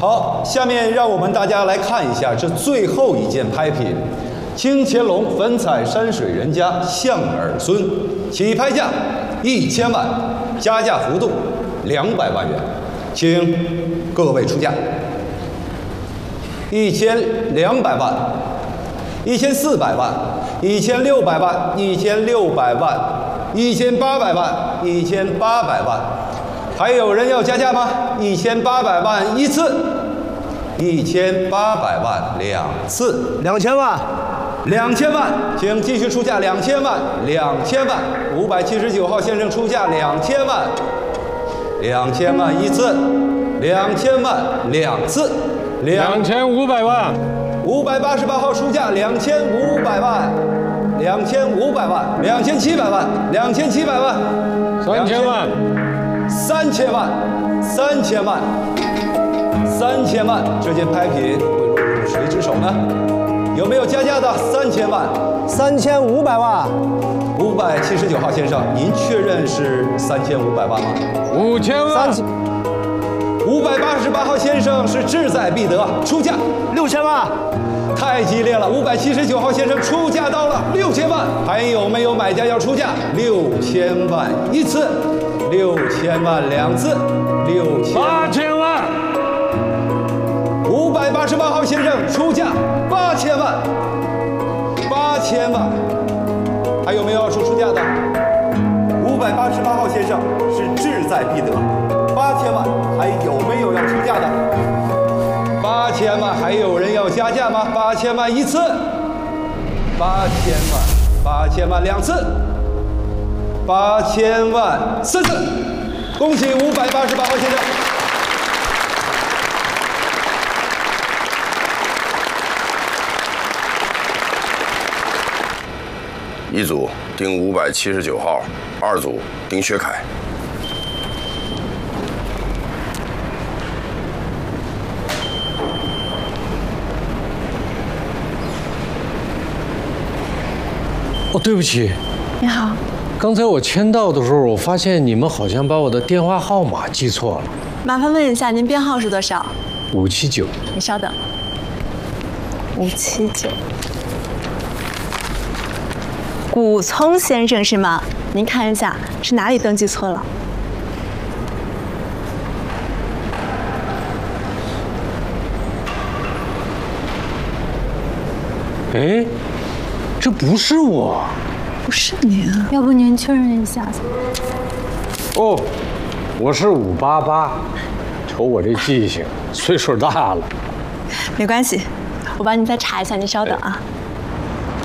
好，下面让我们大家来看一下这最后一件拍品：清乾隆粉彩山水人家象儿孙，起拍价1000万，加价幅度200万元，请各位出价。1200万、1400万、1600万、1600万、1800万、1800万，还有人要加价吗？1800万一次，1800万2次 ，2000万 ，2000万，请继续出价2000万，2000万，579号先生出价2000万，2000万一次，2000万2次 ，2500万 ，588号出价2500万，2500万，2700万，2700万 ，3000万 ，3000万，3000万，3000万，这件拍品会落入谁之手呢？有没有加价的？3000万 ，3500万 ，579号先生，您确认是3500万吗 ？5000万 ，588号先生是志在必得，出价 6000万， 太激烈了，579号先生出价到了6000万，还有没有买家要出价？6000万一次，6000万2次 ，8000万 ，588号先生出价8000万，8000万，还有没有要出价的？588号先生是志在必得，8000万，还有没有要出价的？8000万，还有人要加价吗？8000万一次，8000万2次，8000万3次，恭喜588号先生。 一组定579号，2组定薛凯。 哦，对不起。 你好。 刚才我签到的时候，我发现你们好像把我的电话号码记错了。 麻烦问一下，您编号是多少 ？579。 你稍等。579。古聪先生是吗？您看一下是哪里登记错了？ 哎，这不是我。 不是您啊？ 要不您确认一下？ 哦，我是588。瞅我这记性，岁数大了。 没关系，我帮您再查一下，您稍等啊。